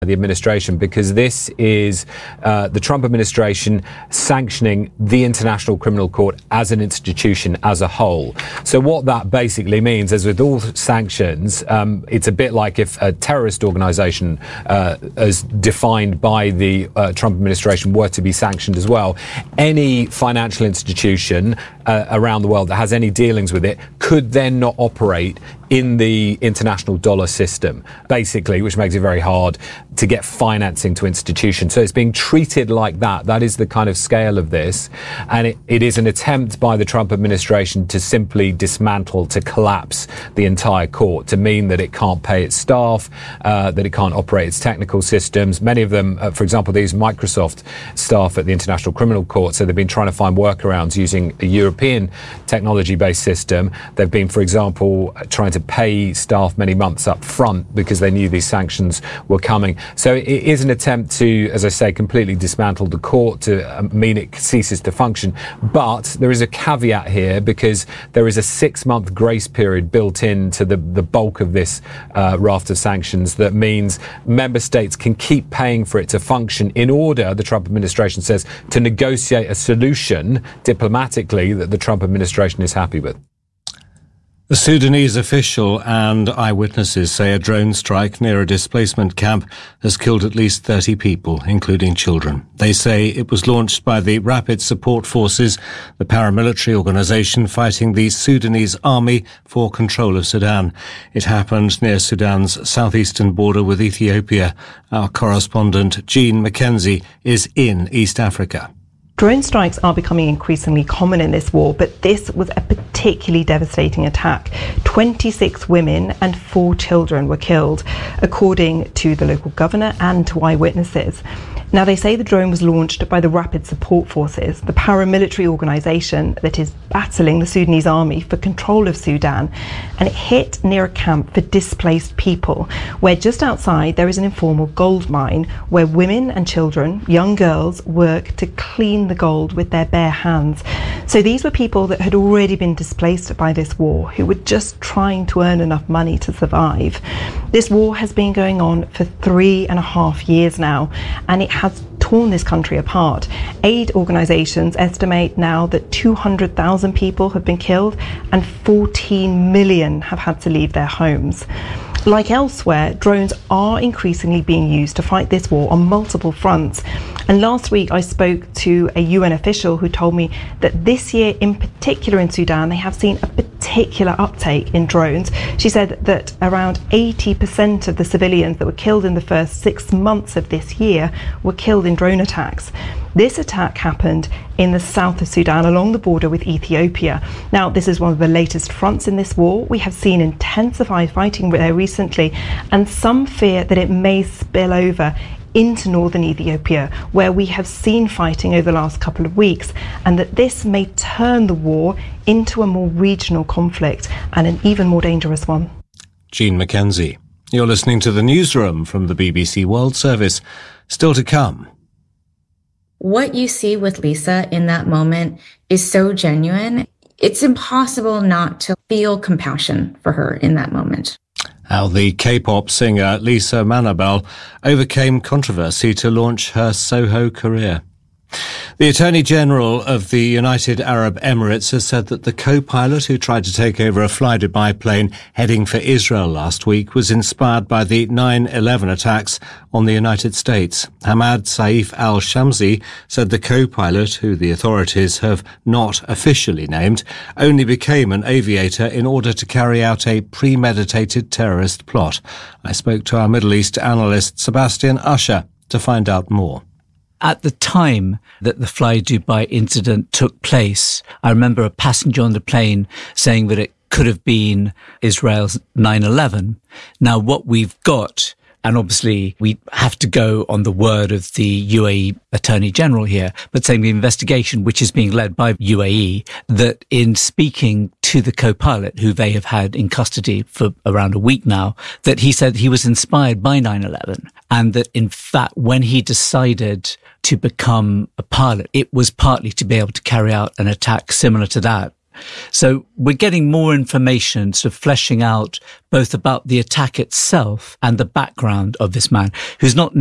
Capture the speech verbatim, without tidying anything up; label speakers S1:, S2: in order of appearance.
S1: the administration, because this is uh, the Trump administration sanctioning the International Criminal Court as an institution as a whole. So what that basically means is, with all sanctions, um, it's a bit like if a terrorist organization uh, as defined by the uh, Trump administration were to be sanctioned as well. Any financial institution uh, around the world that has any dealings with it could then not operate in the international dollar system, basically, which makes it very hard to get financing to institutions. So it's being treated like that. That is the kind of scale of this. And it, it is an attempt by the Trump administration to simply dismantle, to collapse the entire court, to mean that it can't pay its staff, uh, that it can't operate its technical systems. Many of them, uh, for example, these Microsoft staff at the International Criminal Court, so they've been trying to find workarounds using a European technology-based system. They've been, for example, trying to pay staff many months up front because they knew these sanctions were coming. So it is an attempt to, as I say, completely dismantle the court, to mean it ceases to function. But there is a caveat here, because there is a six-month grace period built into the, the bulk of this uh, raft of sanctions that means member states can keep paying for it to function in order, the Trump administration says, to negotiate a solution diplomatically that the Trump administration is happy with.
S2: The Sudanese official and eyewitnesses say a drone strike near a displacement camp has killed at least thirty people, including children. They say it was launched by the Rapid Support Forces, the paramilitary organisation fighting the Sudanese army for control of Sudan. It happened near Sudan's southeastern border with Ethiopia. Our correspondent Jean Mackenzie is in East Africa.
S3: Drone strikes are becoming increasingly common in this war, but this was a particularly devastating attack. twenty-six women and four children were killed, according to the local governor and to eyewitnesses. Now, they say the drone was launched by the Rapid Support Forces, the paramilitary organisation that is battling the Sudanese army for control of Sudan, and it hit near a camp for displaced people, where just outside there is an informal gold mine where women and children, young girls, work to clean the gold with their bare hands. So these were people that had already been displaced by this war, who were just trying to earn enough money to survive. This war has been going on for three and a half years now, and it has torn this country apart. Aid organisations estimate now that two hundred thousand people have been killed and fourteen million have had to leave their homes. Like elsewhere, drones are increasingly being used to fight this war on multiple fronts. And last week I spoke to a U N official who told me that this year in particular in Sudan, they have seen a particular uptake in drones. She said that around eighty percent of the civilians that were killed in the first six months of this year were killed in drone attacks. This attack happened in the south of Sudan along the border with Ethiopia. Now, this is one of the latest fronts in this war. We have seen intensified fighting there recently, and some fear that it may spill over into northern Ethiopia, where we have seen fighting over the last couple of weeks, and that this may turn the war into a more regional conflict and an even more dangerous one.
S2: Jean Mackenzie. You're listening to the newsroom from the B B C World Service. Still to come.
S4: What you see with Lisa in that moment is so genuine. It's impossible not to feel compassion for her in that moment.
S2: How the K-pop singer Lisa Manabal overcame controversy to launch her Soho career. The Attorney General of the United Arab Emirates has said that the co-pilot who tried to take over a Fly Dubai plane heading for Israel last week was inspired by the nine eleven attacks on the United States. Hamad Saif al-Shamsi said the co-pilot, who the authorities have not officially named, only became an aviator in order to carry out a premeditated terrorist plot. I spoke to our Middle East analyst Sebastian Usher to find out more.
S5: At the time that the Fly Dubai incident took place, I remember a passenger on the plane saying that it could have been Israel's nine eleven. Now, what we've got, and obviously we have to go on the word of the U A E Attorney General here, but saying the investigation, which is being led by U A E, that in speaking to the co-pilot, who they have had in custody for around a week now, that he said he was inspired by nine eleven, and that in fact, when he decided to become a pilot, it was partly to be able to carry out an attack similar to that So we're getting more information, sort of fleshing out both about the attack itself and the background of this man, who's not